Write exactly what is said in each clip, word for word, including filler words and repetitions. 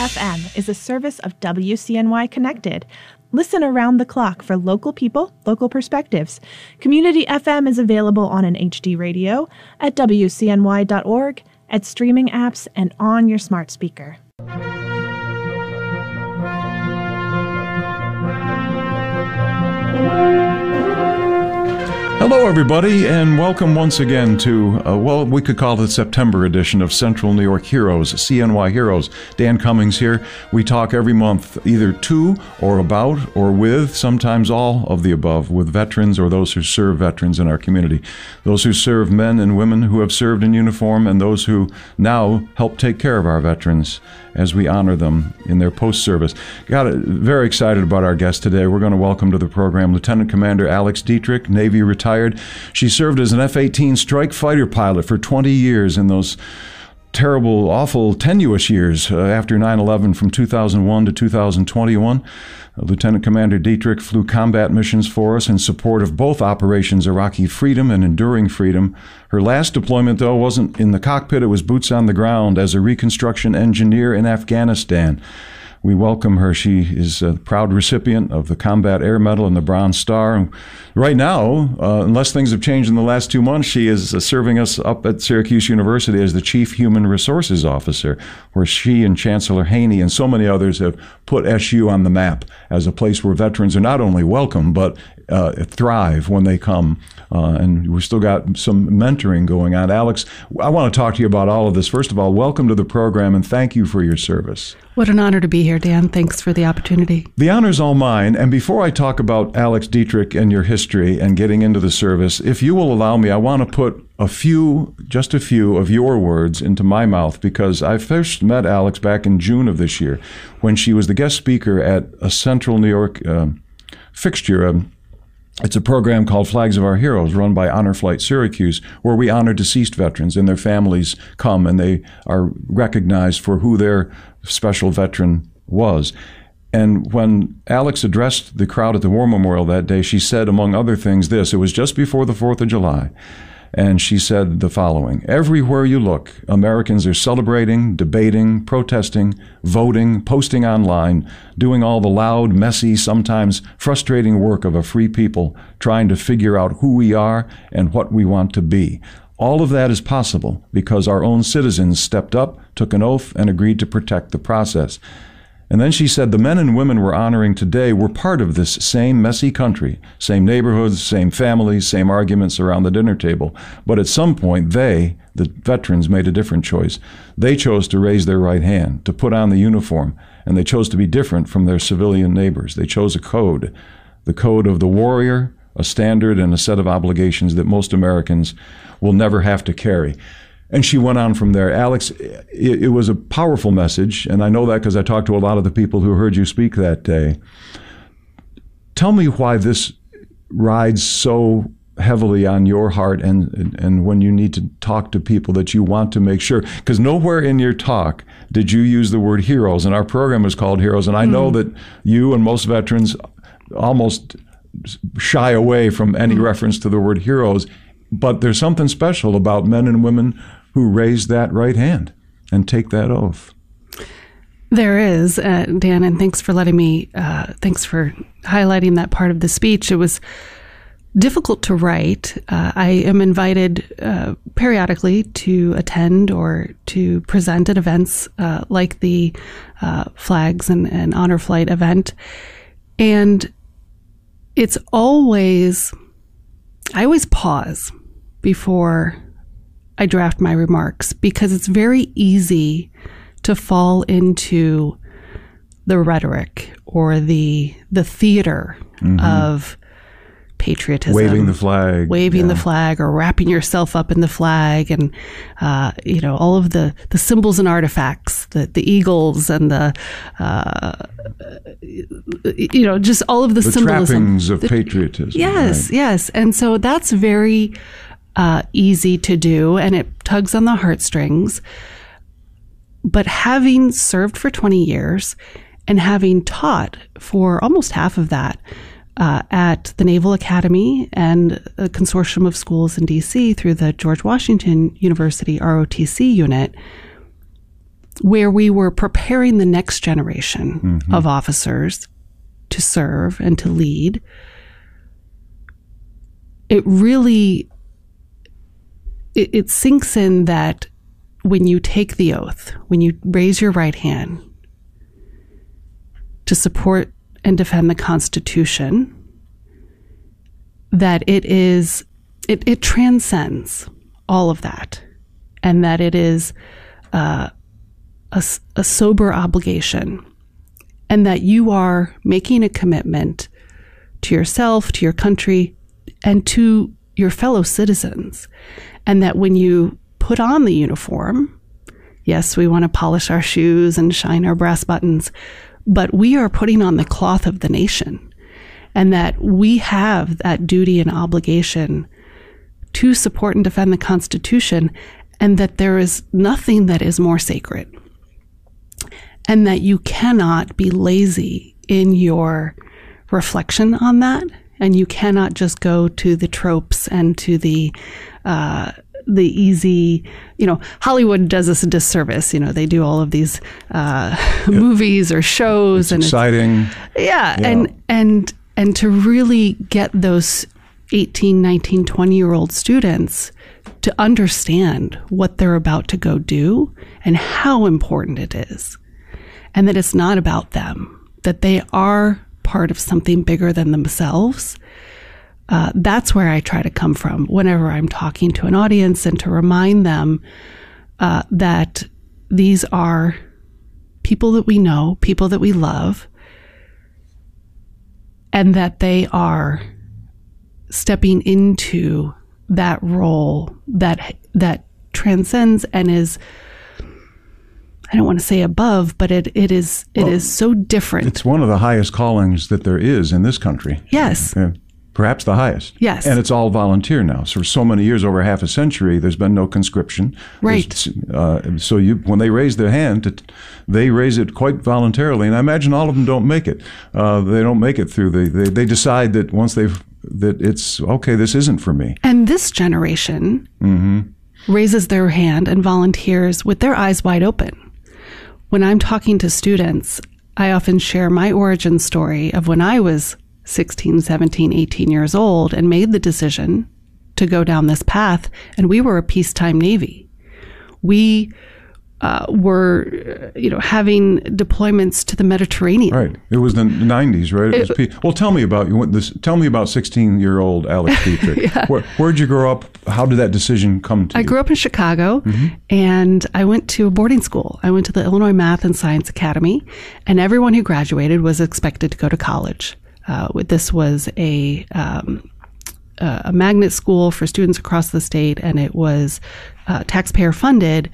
F M is a service of W C N Y Connected. Listen around the clock for local people, local perspectives. Community F M is available on an H D radio, at W C N Y dot org, at streaming apps, and on your smart speaker. Hello, everybody, and welcome once again to, uh, well, we could call it the September edition of Central New York Heroes, C N Y Heroes. Dan Cummings here. We talk every month either to or about or with, sometimes all of the above, with veterans or those who serve veterans in our community. Those who serve men and women who have served in uniform, and those who now help take care of our veterans as we honor them in their post-service. Got it, very excited about our guest today. We're going to welcome to the program Lieutenant Commander Alex Dietrich, Navy retired. She served as an F eighteen strike fighter pilot for twenty years in those terrible, awful, tenuous years uh, after nine eleven from two thousand one to two thousand twenty-one. Uh, Lieutenant Commander Dietrich flew combat missions for us in support of both Operations Iraqi Freedom and Enduring Freedom. Her last deployment, though, wasn't in the cockpit. It was boots on the ground as a reconstruction engineer in Afghanistan. We welcome her. She is a proud recipient of the Combat Air Medal and the Bronze Star. And right now, uh, unless things have changed in the last two months, she is uh, serving us up at Syracuse University as the Chief Human Resources Officer, where she and Chancellor Haney and so many others have put S U on the map as a place where veterans are not only welcome, but uh, thrive when they come. Uh, and we've still got some mentoring going on. Alex, I want to talk to you about all of this. First of all, welcome to the program, and thank you for your service. What an honor to be here, Dan. Thanks for the opportunity. The honor's all mine. And before I talk about Alex Dietrich and your history and getting into the service, if you will allow me, I want to put a few, just a few of your words into my mouth, because I first met Alex back in June of this year when she was the guest speaker at a Central New York uh, fixture. Um, It's a program called Flags of Our Heroes, run by Honor Flight Syracuse, where we honor deceased veterans, and their families come and they are recognized for who their special veteran was. And when Alex addressed the crowd at the War Memorial that day, she said, among other things, this. It was just before the fourth of July. And she said the following: everywhere you look, Americans are celebrating, debating, protesting, voting, posting online, doing all the loud, messy, sometimes frustrating work of a free people, trying to figure out who we are and what we want to be. All of that is possible because our own citizens stepped up, took an oath, and agreed to protect the process. And then she said the men and women we're honoring today were part of this same messy country, same neighborhoods, same families, same arguments around the dinner table. But at some point, they, the veterans, made a different choice. They chose to raise their right hand, to put on the uniform, and they chose to be different from their civilian neighbors. They chose a code, the code of the warrior, a standard and a set of obligations that most Americans will never have to carry. And she went on from there. Alex, it, it was a powerful message, and I know that because I talked to a lot of the people who heard you speak that day. Tell me why this rides so heavily on your heart, and, and, and when you need to talk to people that you want to make sure, because nowhere in your talk did you use the word heroes, and our program is called Heroes, and I mm. know that you and most veterans almost shy away from any mm. reference to the word heroes, but there's something special about men and women who raise that right hand and take that oath. There is, uh, Dan, and thanks for letting me, uh, thanks for highlighting that part of the speech. It was difficult to write. Uh, I am invited uh, periodically to attend or to present at events uh, like the uh, Flags and, and Honor Flight event. And it's always, I always pause before I draft my remarks, because it's very easy to fall into the rhetoric or the the theater mm-hmm. of patriotism, waving the flag, waving yeah. the flag, or wrapping yourself up in the flag, and uh, you know, all of the the symbols and artifacts, the the eagles and the uh, you know, just all of the, the symbolism, trappings of the, patriotism. Yes, right. yes, and so that's very uh, easy to do, and it tugs on the heartstrings. But having served for twenty years and having taught for almost half of that uh, at the Naval Academy and a consortium of schools in D C through the George Washington University R O T C unit, where we were preparing the next generation Mm-hmm. of officers to serve and to lead, it really, it, it sinks in that when you take the oath, when you raise your right hand to support and defend the Constitution, that it is, it, it transcends all of that, and that it is uh, a, a sober obligation, and that you are making a commitment to yourself, to your country, and to your fellow citizens. And that when you put on the uniform, yes, we want to polish our shoes and shine our brass buttons, but we are putting on the cloth of the nation, and that we have that duty and obligation to support and defend the Constitution, and that there is nothing that is more sacred, and that you cannot be lazy in your reflection on that, and you cannot just go to the tropes and to the uh, the easy, you know, Hollywood does us a disservice. You know, they do all of these uh, yeah. movies or shows, it's and exciting. It's, yeah, yeah, and and and to really get those eighteen, nineteen, twenty year old students to understand what they're about to go do and how important it is, and that it's not about them, that they are part of something bigger than themselves. Uh, that's where I try to come from whenever I'm talking to an audience, and to remind them uh, that these are people that we know, people that we love, and that they are stepping into that role that that transcends and is, I don't want to say above, but it it is it well, is so different. It's one of the highest callings that there is in this country. Yes. Uh, perhaps the highest. Yes. And it's all volunteer now. So for so many years, over half a century, there's been no conscription. Right. Uh, so you, when they raise their hand, they raise it quite voluntarily. And I imagine all of them don't make it. Uh, they don't make it through the, they, they decide that once they've, that it's, okay, this isn't for me. And this generation mm-hmm. raises their hand and volunteers with their eyes wide open. When I'm talking to students, I often share my origin story of when I was sixteen, seventeen, eighteen years old and made the decision to go down this path. And we were a peacetime Navy. We uh, were, you know, having deployments to the Mediterranean. Right. It was the nineties, right? It was pe- well, tell me about you. This. Tell me about sixteen-year-old Alex Dietrich. yeah. Where, where'd you grow up? How did that decision come to I you? I grew up in Chicago, mm-hmm. and I went to a boarding school. I went to the Illinois Math and Science Academy, and everyone who graduated was expected to go to college. Uh, this was a um, a magnet school for students across the state, and it was uh, taxpayer funded.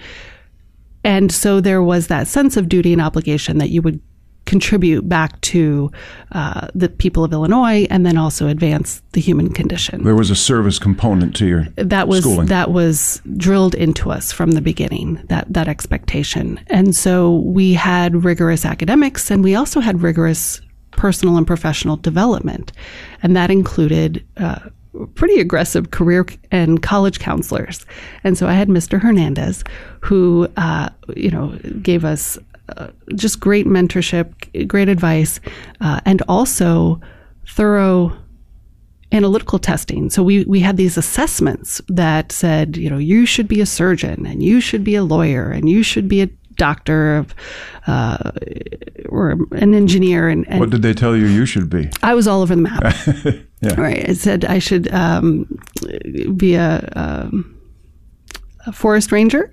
And so there was that sense of duty and obligation that you would contribute back to uh, the people of Illinois, and then also advance the human condition. There was a service component to your that was schooling. That was drilled into us from the beginning, that that expectation. And so we had rigorous academics, and we also had rigorous personal and professional development. And that included uh, pretty aggressive career and college counselors. And so I had Mister Hernandez, who, uh, you know, gave us uh, just great mentorship, great advice, uh, and also thorough analytical testing. So we, we had these assessments that said, you know, you should be a surgeon, and you should be a lawyer, and you should be a doctor of, uh, or an engineer. And, and what did they tell you you should be? I was all over the map. yeah. Right. It said I should um, be a, um, a forest ranger,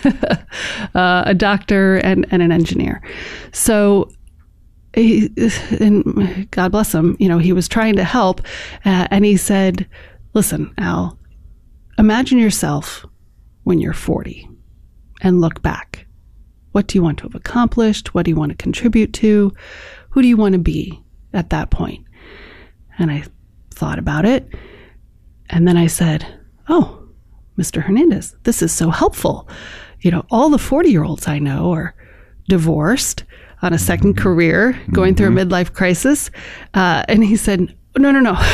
uh, a doctor, and, and an engineer. So, he, and God bless him, you know, he was trying to help, uh, and he said, "Listen, Al, imagine yourself when you're forty, and look back. What do you want to have accomplished? What do you want to contribute to? Who do you want to be at that point?" And I thought about it. And then I said, "Oh, Mister Hernandez, this is so helpful. You know, all the forty-year-olds I know are divorced, on a second career, going mm-hmm. through a midlife crisis." Uh, and he said, "No, no, no,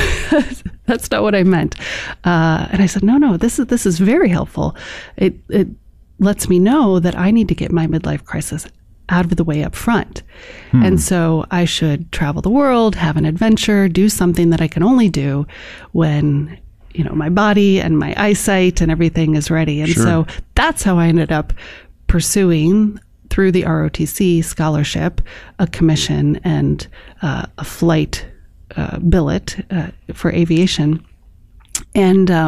that's not what I meant." Uh, and I said, no, no, this is this is very helpful. It, it lets me know that I need to get my midlife crisis out of the way up front. Hmm. And so I should travel the world, have an adventure, do something that I can only do when, you know, my body and my eyesight and everything is ready. And sure. so that's how I ended up pursuing, through the R O T C scholarship, a commission and uh, a flight uh, billet uh, for aviation. And um,